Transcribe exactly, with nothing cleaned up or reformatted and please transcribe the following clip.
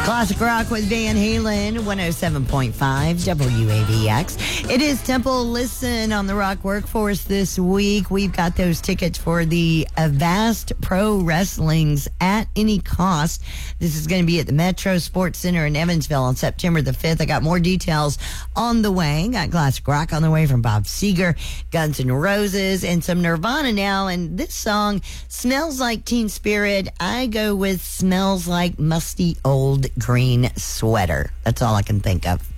Classic rock with Van Halen, one oh seven point five W A B X. It is Temple Listen on the Rock Workforce this week. We've got those tickets for the Avast Pro Wrestling's At Any Cost. This is going to be at the Metro Sports Center in Evansville on September the fifth. I got more details on the way. Got classic rock on the way from Bob Seger, Guns N' Roses, and some Nirvana now. And this song smells like Teen Spirit. I go with Smells Like Musty Old Green Sweater. That's all I can think of.